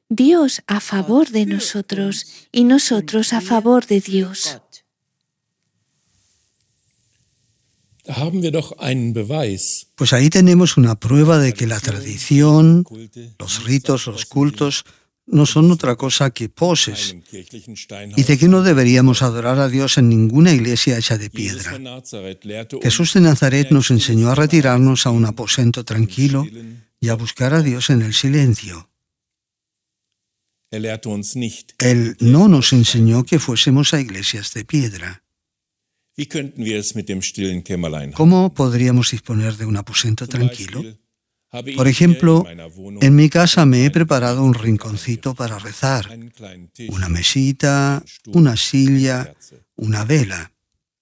Dios a favor de nosotros y nosotros a favor de Dios. Pues ahí tenemos una prueba de que la tradición, los ritos, los cultos, no son otra cosa que poses, y de que no deberíamos adorar a Dios en ninguna iglesia hecha de piedra. Jesús de Nazaret nos enseñó a retirarnos a un aposento tranquilo y a buscar a Dios en el silencio. Él no nos enseñó que fuésemos a iglesias de piedra. ¿Cómo podríamos disponer de un aposento tranquilo? Por ejemplo, en mi casa me he preparado un rinconcito para rezar, una mesita, una silla, una vela.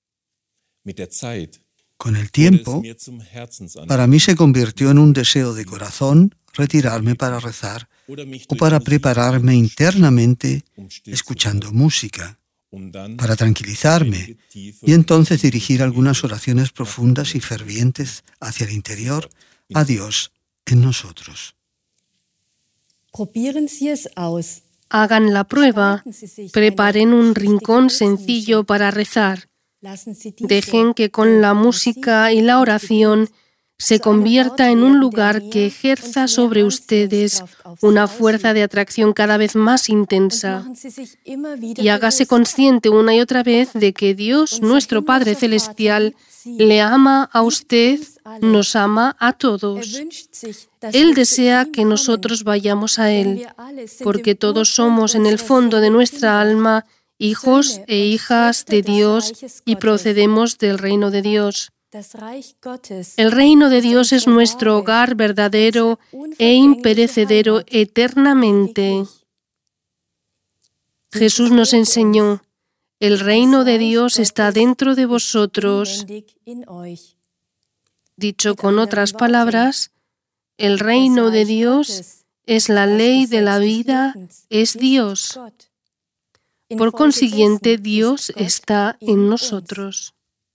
Con el tiempo, para mí se convirtió en un deseo de corazón retirarme para rezar o para prepararme internamente escuchando música, para tranquilizarme y entonces dirigir algunas oraciones profundas y fervientes hacia el interior, a Dios en nosotros. Hagan la prueba, preparen un rincón sencillo para rezar. Dejen que con la música y la oración se convierta en un lugar que ejerza sobre ustedes una fuerza de atracción cada vez más intensa. Y hágase consciente una y otra vez de que Dios, nuestro Padre Celestial, le ama a usted, nos ama a todos. Él desea que nosotros vayamos a Él, porque todos somos en el fondo de nuestra alma hijos e hijas de Dios y procedemos del reino de Dios. El reino de Dios es nuestro hogar verdadero e imperecedero eternamente. Jesús nos enseñó, el reino de Dios está dentro de vosotros. Dicho con otras palabras, el reino de Dios es la ley de la vida, es Dios. Por consiguiente, Dios está en nosotros.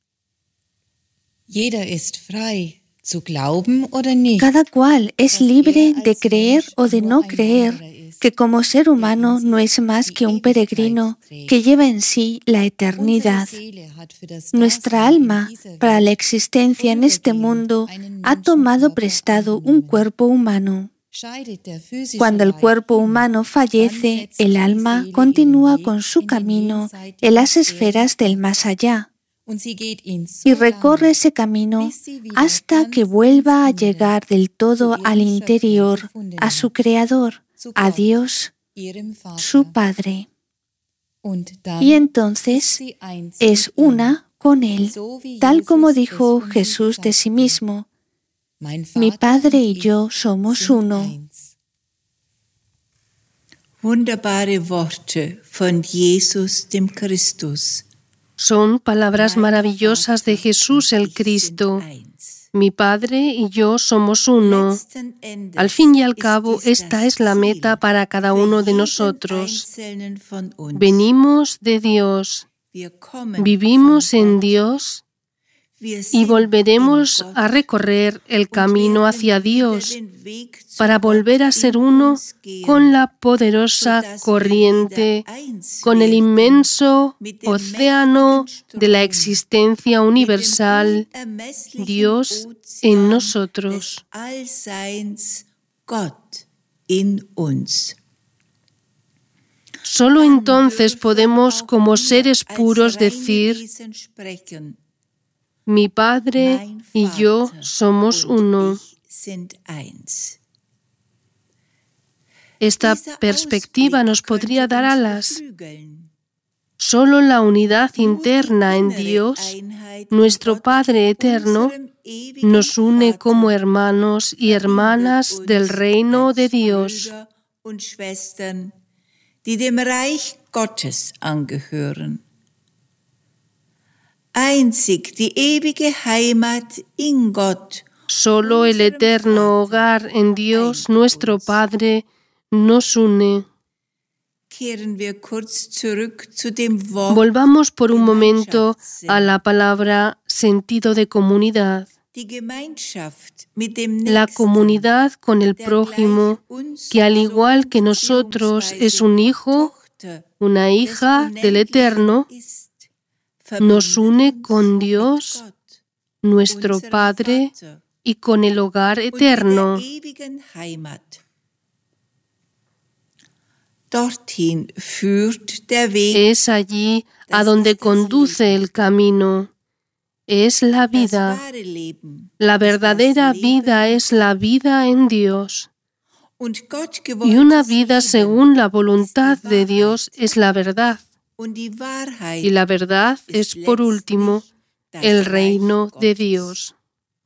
Cada cual es libre de creer o de no creer que como ser humano no es más que un peregrino que lleva en sí la eternidad. Nuestra alma, para la existencia en este mundo, ha tomado prestado un cuerpo humano. Cuando el cuerpo humano fallece, el alma continúa con su camino en las esferas del más allá y recorre ese camino hasta que vuelva a llegar del todo al interior, a su Creador, a Dios, su Padre. Y entonces es una con Él, tal como dijo Jesús de sí mismo, mi Padre y yo somos uno. Wunderbare Worte von Jesus dem Christus. Son palabras maravillosas de Jesús el Cristo. Mi Padre y yo somos uno. Al fin y al cabo, esta es la meta para cada uno de nosotros. Venimos de Dios, vivimos en Dios y volveremos a recorrer el camino hacia Dios para volver a ser uno con la poderosa corriente, con el inmenso océano de la existencia universal, Dios en nosotros. Solo entonces podemos, como seres puros, decir, mi Padre y yo somos uno. Esta perspectiva nos podría dar alas. Solo la unidad interna en Dios, nuestro Padre eterno, nos une como hermanos y hermanas del reino de Dios. Die dem Reich Gottes angehören. Einzig die ewige Heimat in Gott. Solo el eterno hogar en Dios, nuestro Padre, nos une. Volvamos por un momento a la palabra sentido de comunidad. La comunidad con el prójimo, que al igual que nosotros es un hijo, una hija del Eterno, nos une con Dios, nuestro Padre, y con el hogar eterno. Es allí a donde conduce el camino. Es la vida. La verdadera vida es la vida en Dios. Y una vida según la voluntad de Dios es la verdad. Y la verdad es, por último, el reino de Dios.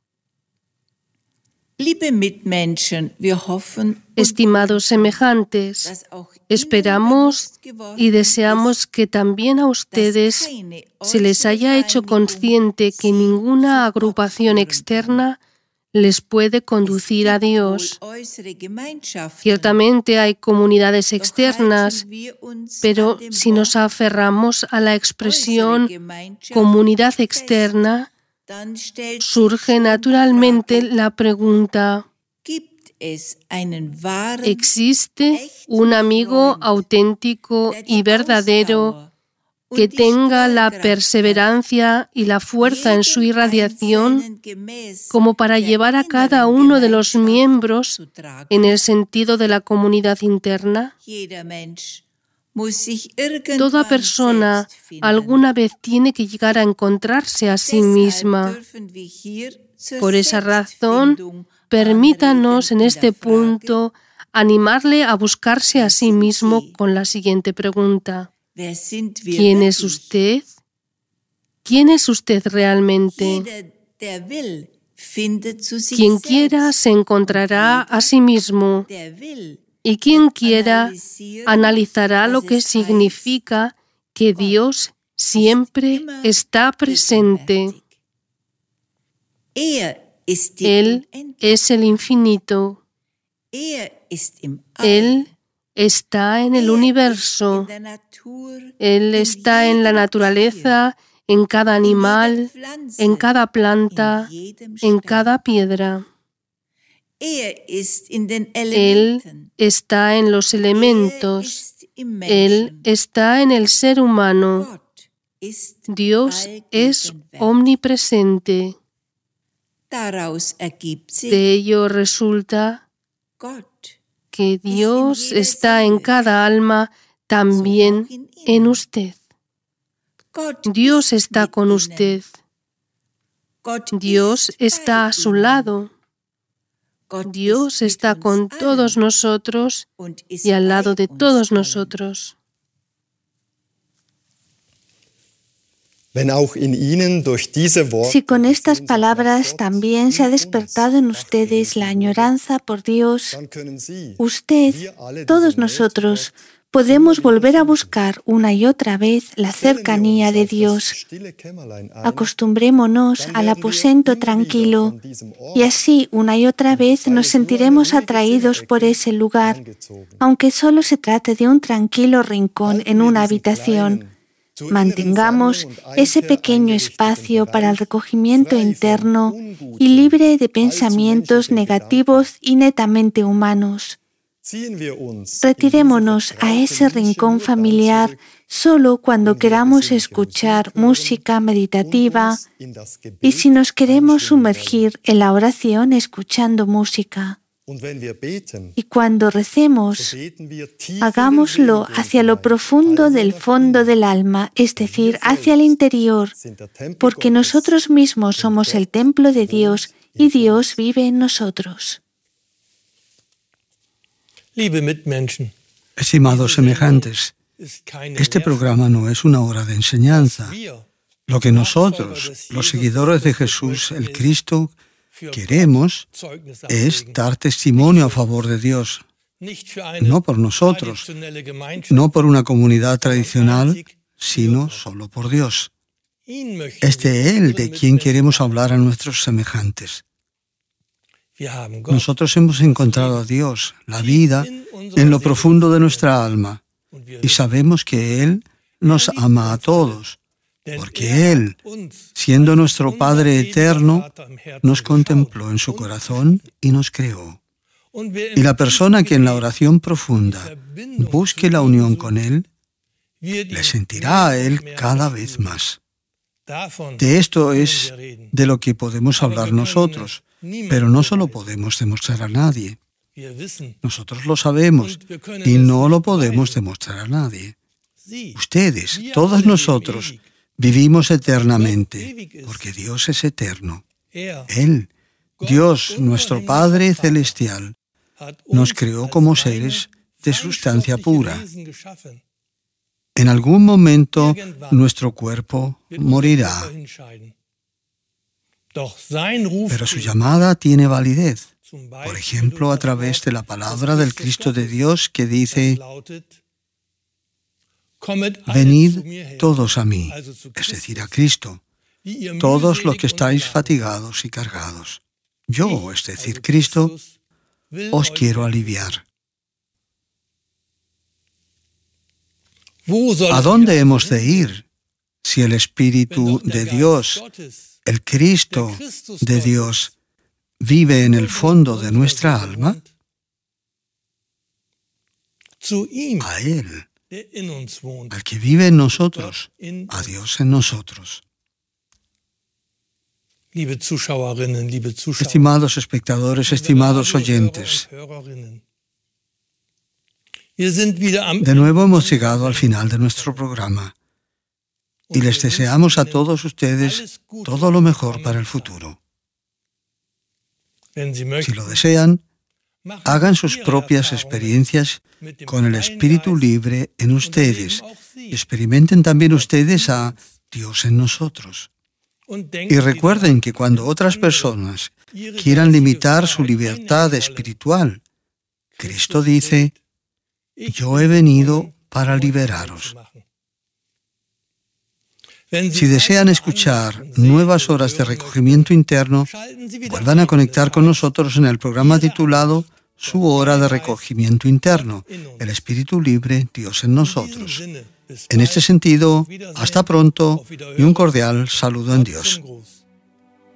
Estimados semejantes, esperamos y deseamos que también a ustedes se les haya hecho consciente que ninguna agrupación externa les puede conducir a Dios. Ciertamente hay comunidades externas, pero si nos aferramos a la expresión comunidad externa, surge naturalmente la pregunta: ¿existe un amigo auténtico y verdadero que tenga la perseverancia y la fuerza en su irradiación como para llevar a cada uno de los miembros en el sentido de la comunidad interna? Toda persona alguna vez tiene que llegar a encontrarse a sí misma. Por esa razón, permítanos en este punto animarle a buscarse a sí mismo con la siguiente pregunta: ¿quién es usted? ¿Quién es usted realmente? Quien quiera se encontrará a sí mismo, y quien quiera analizará lo que significa que Dios siempre está presente. Él es el infinito. Él está en el universo. Él está en la naturaleza, en cada animal, en cada planta, en cada piedra. Él está en los elementos. Él está en el ser humano. Dios es omnipresente. De ello resulta que Dios está en cada alma, también en usted. Dios está con usted. Dios está a su lado. Dios está con todos nosotros y al lado de todos nosotros. Si con estas palabras también se ha despertado en ustedes la añoranza por Dios, usted, todos nosotros, podemos volver a buscar una y otra vez la cercanía de Dios. Acostumbrémonos al aposento tranquilo y así una y otra vez nos sentiremos atraídos por ese lugar, aunque solo se trate de un tranquilo rincón en una habitación. Mantengamos ese pequeño espacio para el recogimiento interno y libre de pensamientos negativos y netamente humanos. Retirémonos a ese rincón familiar solo cuando queramos escuchar música meditativa y si nos queremos sumergir en la oración escuchando música. Y cuando recemos, hagámoslo hacia lo profundo del fondo del alma, es decir, hacia el interior, porque nosotros mismos somos el templo de Dios y Dios vive en nosotros. Estimados semejantes, este programa no es una hora de enseñanza. Lo que nosotros, los seguidores de Jesús, el Cristo, queremos es dar testimonio a favor de Dios, no por nosotros, no por una comunidad tradicional, sino solo por Dios. Es de Él de quien queremos hablar a nuestros semejantes. Nosotros hemos encontrado a Dios, la vida, en lo profundo de nuestra alma, y sabemos que Él nos ama a todos, porque Él, siendo nuestro Padre eterno, nos contempló en su corazón y nos creó. Y la persona que en la oración profunda busque la unión con Él, le sentirá a Él cada vez más. De esto es de lo que podemos hablar nosotros, pero no solo podemos demostrar a nadie. Nosotros lo sabemos y no lo podemos demostrar a nadie. Ustedes, todos nosotros, vivimos eternamente, porque Dios es eterno. Él, Dios, nuestro Padre Celestial, nos creó como seres de sustancia pura. En algún momento nuestro cuerpo morirá, pero su llamada tiene validez. Por ejemplo, a través de la palabra del Cristo de Dios que dice: venid todos a mí, es decir, a Cristo, todos los que estáis fatigados y cargados. Yo, es decir, Cristo, os quiero aliviar. ¿A dónde hemos de ir si el Espíritu de Dios, el Cristo de Dios, vive en el fondo de nuestra alma? A Él, al que vive en nosotros, a Dios en nosotros. Estimados espectadores, estimados oyentes, de nuevo hemos llegado al final de nuestro programa y les deseamos a todos ustedes todo lo mejor para el futuro. Si lo desean, hagan sus propias experiencias con el Espíritu libre en ustedes. Experimenten también ustedes a Dios en nosotros. Y recuerden que cuando otras personas quieran limitar su libertad espiritual, Cristo dice: yo he venido para liberaros. Si desean escuchar nuevas horas de recogimiento interno, vuelvan a conectar con nosotros en el programa titulado Su hora de recogimiento interno, el Espíritu libre, Dios en nosotros. En este sentido, hasta pronto y un cordial saludo en Dios.